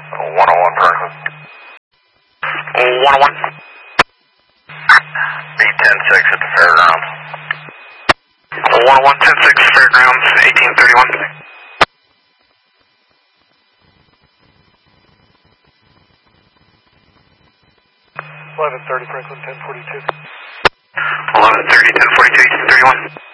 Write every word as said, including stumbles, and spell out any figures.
one oh one Franklin. one oh one. B ten six at the fairgrounds. one oh one, ten six fairgrounds, eighteen thirty-one. eleven thirty Franklin, ten forty-two. eleven thirty, ten forty-two, eighteen thirty-one.